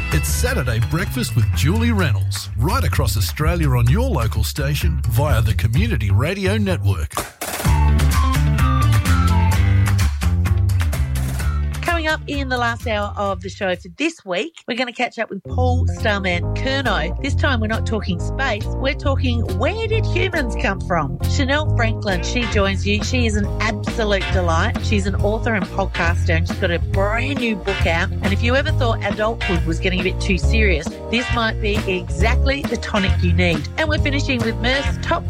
It's Saturday Breakfast with Julie Reynolds, right across Australia on your local station via the Community Radio Network. Coming up in the last hour of the show for this week, we're going to catch up with Paul Starman Curnow. This time we're not talking space, we're talking where did humans come from? Chanel Franklin, she joins you. She is an absolute delight. She's an author and podcaster and she's got a brand new book out. And if you ever thought adulthood was getting a bit too serious, this might be exactly the tonic you need. And we're finishing with Mirth's top